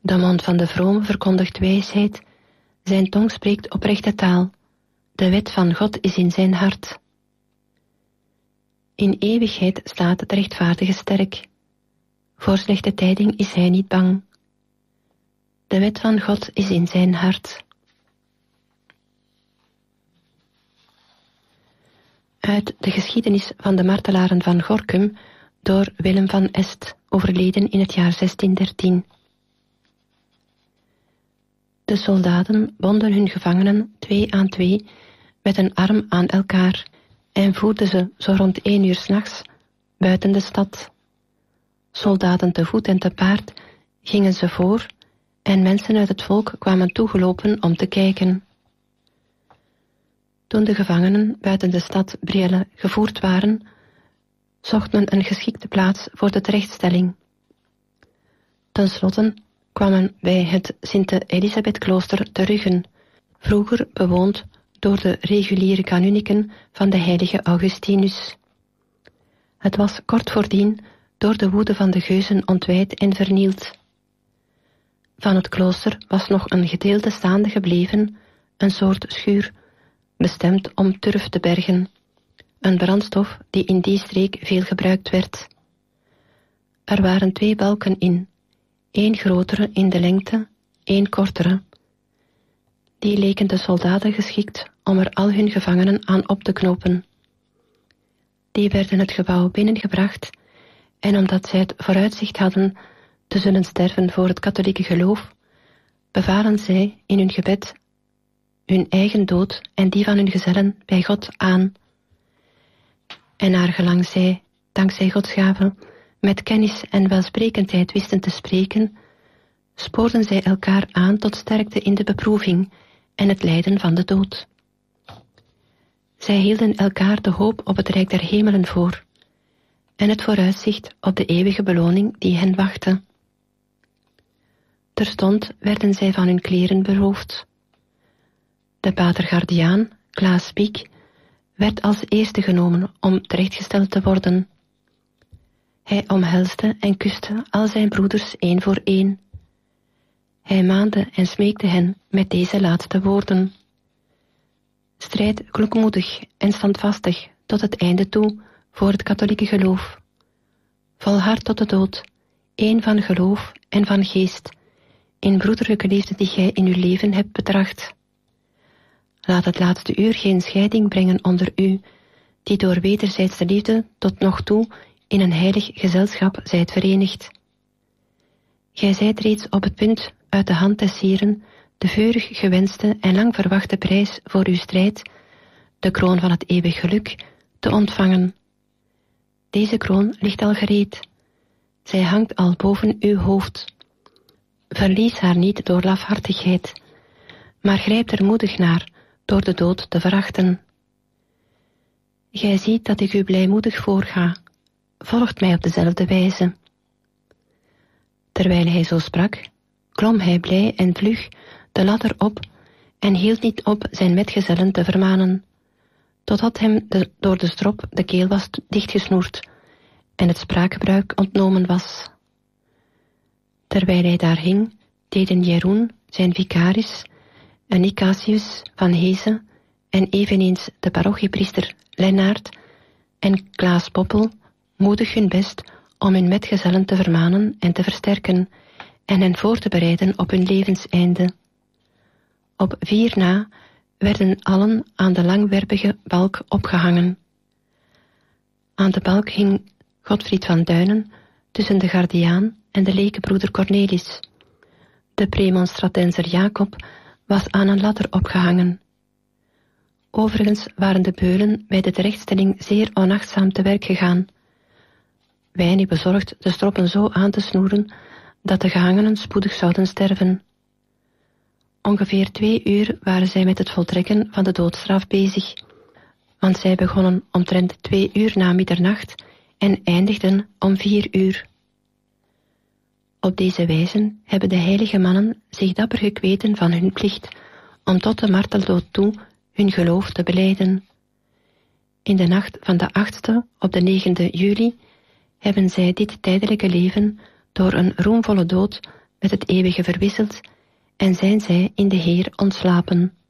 De mond van de vrome verkondigt wijsheid, zijn tong spreekt oprechte taal. De wet van God is in zijn hart. In eeuwigheid staat de rechtvaardige sterk. Voor slechte tijding is hij niet bang. De wet van God is in zijn hart. Uit de geschiedenis van de martelaren van Gorinchem door Willem van Est, overleden in het jaar 1613. De soldaten bonden hun gevangenen 2 aan 2 met een arm aan elkaar en voerden ze zo rond 1 uur 's nachts buiten de stad. Soldaten te voet en te paard gingen ze voor en mensen uit het volk kwamen toegelopen om te kijken. Toen de gevangenen buiten de stad Brielle gevoerd waren, zocht men een geschikte plaats voor de terechtstelling. Ten slotte kwamen bij het Sint-Elisabeth-klooster te Ruggen, vroeger bewoond door de reguliere kanuniken van de heilige Augustinus. Het was kort voordien door de woede van de geuzen ontwijd en vernield. Van het klooster was nog een gedeelte staande gebleven, een soort schuur, bestemd om turf te bergen, een brandstof die in die streek veel gebruikt werd. Er waren 2 balken in, 1 grotere in de lengte, 1 kortere. Die leken de soldaten geschikt om er al hun gevangenen aan op te knopen. Die werden het gebouw binnengebracht en omdat zij het vooruitzicht hadden te zullen sterven voor het katholieke geloof, bevalen zij in hun gebed hun eigen dood en die van hun gezellen bij God aan. En naar gelang zij, dankzij Gods gave, met kennis en welsprekendheid wisten te spreken, spoorden zij elkaar aan tot sterkte in de beproeving en het lijden van de dood. Zij hielden elkaar de hoop op het rijk der hemelen voor en het vooruitzicht op de eeuwige beloning die hen wachtte. Terstond werden zij van hun kleren beroofd. De pater Gardiaan, Klaas Pieck, werd als eerste genomen om terechtgesteld te worden. Hij omhelsde en kuste al zijn broeders 1 voor 1. Hij maande en smeekte hen met deze laatste woorden. Strijd kloekmoedig en standvastig tot het einde toe voor het katholieke geloof. Volhard tot de dood, 1 van geloof en van geest, in broederlijke liefde die gij in uw leven hebt betracht. Laat het laatste uur geen scheiding brengen onder u, die door wederzijdse liefde tot nog toe in een heilig gezelschap zijt verenigd. Gij zijt reeds op het punt uit de hand des Hieren de vurig gewenste en lang verwachte prijs voor uw strijd, de kroon van het eeuwig geluk, te ontvangen. Deze kroon ligt al gereed. Zij hangt al boven uw hoofd. Verlies haar niet door lafhartigheid, maar grijp er moedig naar door de dood te verachten. Gij ziet dat ik u blijmoedig voorga. Volgt mij op dezelfde wijze. Terwijl hij zo sprak, klom hij blij en vlug de ladder op en hield niet op zijn metgezellen te vermanen, totdat hem door de strop de keel was dichtgesnoerd en het spraakgebruik ontnomen was. Terwijl hij daar hing, deden Jeroen, zijn vicaris, en Nicasius van Heze en eveneens de parochiepriester Lennart en Klaas Poppel moedig hun best om hun metgezellen te vermanen en te versterken en hen voor te bereiden op hun levenseinde. Op 4 na werden allen aan de langwerpige balk opgehangen. Aan de balk hing Godfried van Duinen tussen de Gardiaan en de lekenbroeder Cornelis. De premonstratenser Jacob was aan een ladder opgehangen. Overigens waren de beulen bij de terechtstelling zeer onachtzaam te werk gegaan. Weinig bezorgd de stroppen zo aan te snoeren dat de gehangenen spoedig zouden sterven. Ongeveer 2 uur waren zij met het voltrekken van de doodstraf bezig, want zij begonnen omtrent 2 uur na middernacht en eindigden om 4 uur. Op deze wijze hebben de heilige mannen zich dapper gekweten van hun plicht om tot de marteldood toe hun geloof te belijden. In de nacht van de 8e op de 9e juli hebben zij dit tijdelijke leven door een roemvolle dood met het eeuwige verwisseld en zijn zij in de Heer ontslapen.